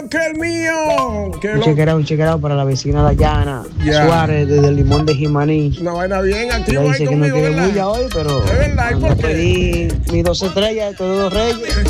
lo que el mío. Un chequerado para la vecina Dayana Suárez desde el Limón de Jimaní. Una vaina bien activa Ella ahí dice conmigo, que no quiere ¿verdad? bulla hoy, pero Es verdad, ¿y por qué? pedí mis 2 estrellas, estos 2 reyes.